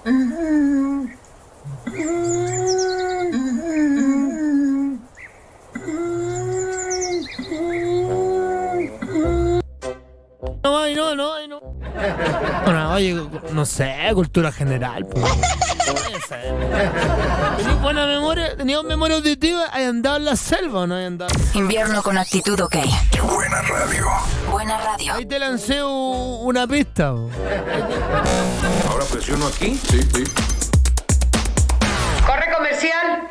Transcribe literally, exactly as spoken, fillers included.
No, ay, no, no, ay, no. Bueno, oye, no sé, cultura general, pues. ¿Tenías buena memoria? ¿Tenías memoria auditiva? ¿Hay andado en la selva o no hay andado? Invierno con actitud, ok. Qué buena radio. Buena radio. Ahí te lancé u- una pista. Po. Ahora presiono aquí. Sí, sí. Corre comercial.